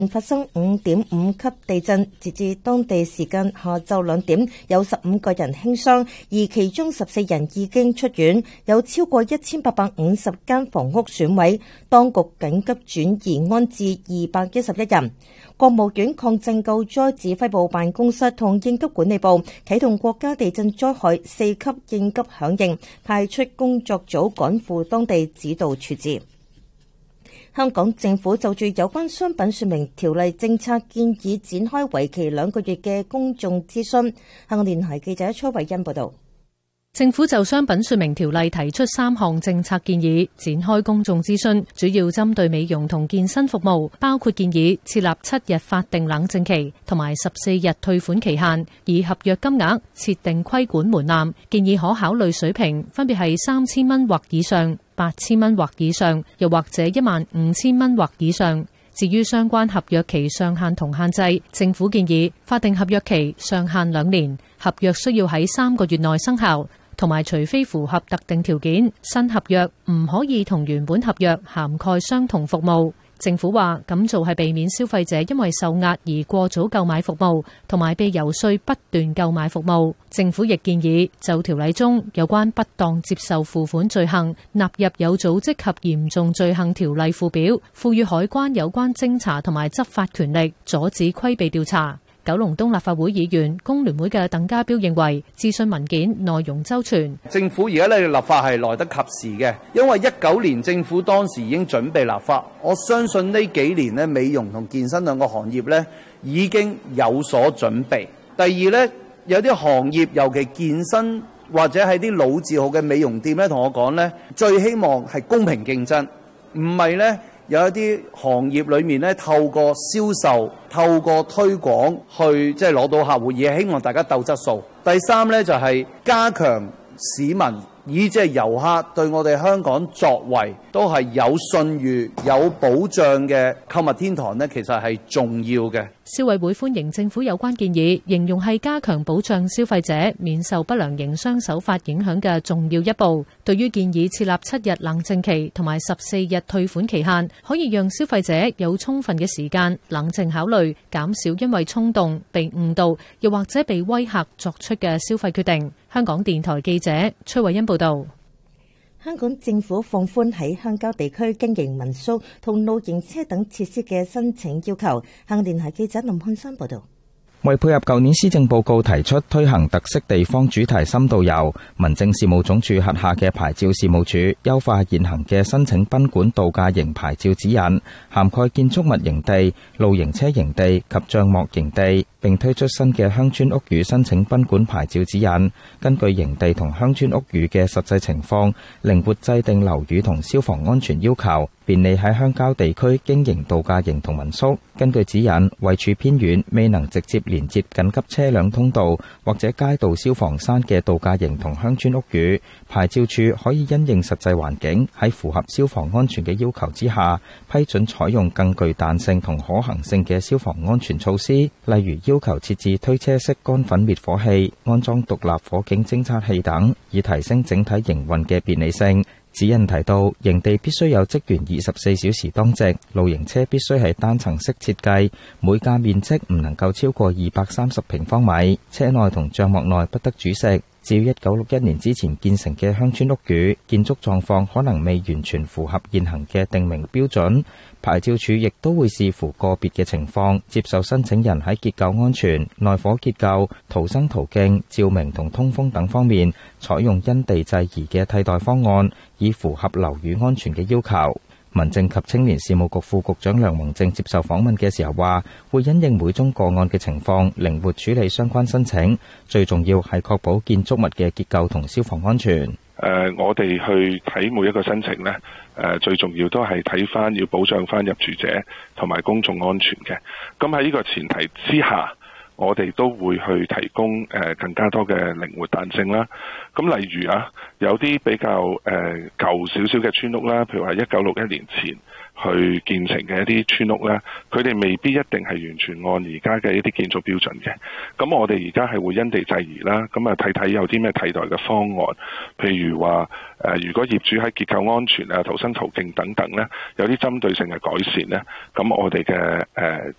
發生5.5級地震，截至當地時間下晝2點，有15個人輕傷，而其中14人已經出院，有超過1850間房屋損毀，當局緊急轉移安置211人。國務院抗震救災指揮部辦公室同應急管理部啟動國家地震災害4級應急響應，派出工作組趕赴當地指導處置。香港政府就住有關商品說明條例政策建議展開為期2個月嘅公眾諮詢。香港電台記者崔慧欣報道。 政府就商品說明條例提出3項政策建議，展開公眾諮詢，主要針對美容同健身服務，包括建議設立7日法定冷靜期同埋14日退款期限，以合約金額設定規管門檻，建議可考慮水平分別係3000蚊或以上、8000蚊或以上，又或者15000蚊或以上。至於相關合約期上限同限制，政府建議法定合約期上限2年，合約需要喺3個月內生效，同埋除非符合特定條件，新合約唔可以同原本合約涵蓋相同服務。政府話咁做係避免消費者因為受壓而過早購買服務，同埋被遊說不斷購買服務。政府亦建議就條例中有關不當接受付款罪行納入有組織及嚴重罪行條例附表，賦予海關有關偵查同埋執法權力，阻止規避調查。九龍東立法會議員工聯會嘅鄧家彪認為諮詢文件內容周全， 政府而家呢立法係來得及時嘅，因為19年政府當時已經準備立法，我相信呢幾年呢美容同健身兩個行業呢已經有所準備。第二呢，有啲行業尤其健身或者係啲老字號嘅美容店呢，同我講呢，最希望係公平競爭，唔係呢。有一啲行業裏面咧，透過銷售、透過推廣去即係攞到客戶，而係希望大家鬥質素。第三咧就係加強市民以即係遊客對我哋香港作為都係有信譽、有保障嘅購物天堂呢，其實係重要嘅。 消委會歡迎政府有關建議，形容係加強保障消費者免受不良營商手法影響嘅重要一步。對於建議設立7日冷靜期同埋14日退款期限，可以讓消費者有充分嘅時間冷靜考慮，減少因為衝動被誤導又或者被威嚇作出嘅消費決定。香港電台記者崔慧欣報道。 香港政府放寬喺鄉郊地區經營民宿同露營車等設施嘅申請要求。香港電台記者林漢山報道。 為配合舊年施政報告提出推行特色地方主題深度遊，民政事務總署轄下嘅牌照事務處優化現行嘅申請賓館度假營牌照指引，涵蓋建築物營地、露營車營地及帳幕營地，並推出新嘅鄉村屋宇申請賓館牌照指引，根據營地同鄉村屋宇嘅實際情況，靈活制定樓宇同消防安全要求，便利喺鄉郊地區經營度假營同民宿。根據指引，位處偏遠未能直接連接緊急車輛通道或者街道消防山嘅度假營同鄉村屋宇，牌照處可以因應實際環境，喺符合消防安全嘅要求之下，批准採用更具彈性同可行性嘅消防安全措施，例如要求設置推車式乾粉滅火器、安裝獨立火警偵測器等，以提升整體營運嘅便利性。指引提到，營地必須有職員24小時當值，露營車必須係單層式設計，每架面積唔能夠超過230平方米，車內同帳幕內不得煮食。至於1961年之前建成嘅鄉村屋宇，建築狀況可能未完全符合現行嘅定名標準，牌照處亦都會視乎個別嘅情況，接受申請人喺結構安全、內火結構、逃生途徑、照明同通風等方面，採用因地制宜嘅替代方案，以符合樓宇安全嘅要求。民政及青年事務局副局長梁宏正接受訪問嘅時候話，會因應每宗個案嘅情況，靈活處理相關申請，最重要係確保建築物嘅結構同消防安全。 我哋去睇每一個申請呢，最重要都係睇翻要保障翻入住者同埋公眾安全嘅。咁喺呢個前提之下，我哋都會去提供更加多嘅靈活彈性啦。咁例如有啲比較舊少少嘅村屋啦，譬如話1961年前去建成嘅一啲村屋咧，佢哋未必一定係完全按而家嘅一啲建築標準嘅。咁我哋而家係會因地制宜啦，咁啊睇睇有啲咩替代嘅方案，譬如話如果業主喺結構安全啊、逃生途徑等等咧，有啲針對性嘅改善咧，咁我哋嘅